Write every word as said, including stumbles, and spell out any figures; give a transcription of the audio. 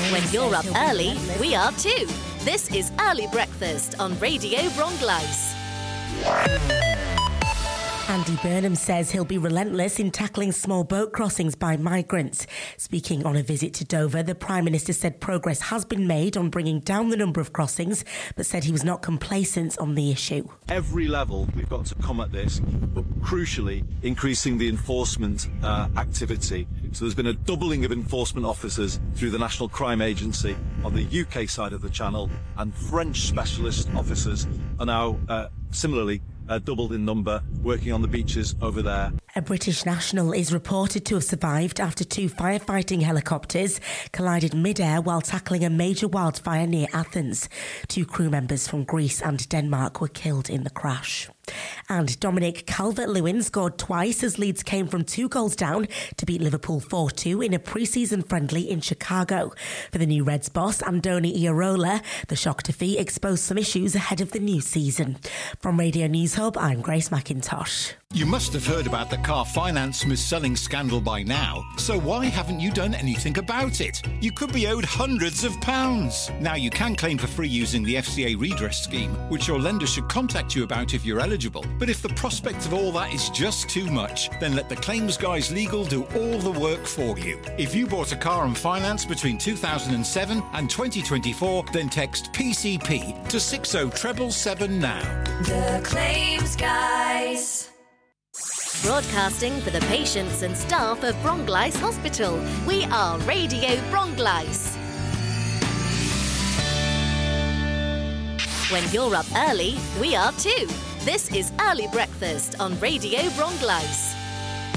When you're up early, we are too. This is Early Breakfast on Radio Bronglice. Andy Burnham says he'll be relentless in tackling small boat crossings by migrants. Speaking on a visit to Dover, the Prime Minister said progress has been made on bringing down the number of crossings, but said he was not complacent on the issue. Every level we've got to come at this, but crucially increasing the enforcement uh, activity. So there's been a doubling of enforcement officers through the National Crime Agency on the U K side of the Channel, and French specialist officers are now uh, similarly Uh, doubled in number, working on the beaches over there. A British national is reported to have survived after two firefighting helicopters collided mid-air while tackling a major wildfire near Athens. Two crew members from Greece and Denmark were killed in the crash. And Dominic Calvert-Lewin scored twice as Leeds came from two goals down to beat Liverpool four two in a pre-season friendly in Chicago. For the new Reds boss, Andoni Iraola, the shock defeat exposed some issues ahead of the new season. From Radio News Hub, I'm Grace McIntosh. You must have heard about the car finance mis-selling scandal by now, so why haven't you done anything about it? You could be owed hundreds of pounds. Now you can claim for free using the F C A redress scheme, which your lender should contact you about if you're eligible. But if the prospect of all that is just too much, then let the Claims Guys Legal do all the work for you. If you bought a car on finance between two thousand seven and twenty twenty-four, then text P C P to six oh seven seven now. The Claims Guys. Broadcasting for the patients and staff of Bronglice Hospital, we are Radio Bronglice. When you're up early, we are too. This is Early Breakfast on Radio Bronglice.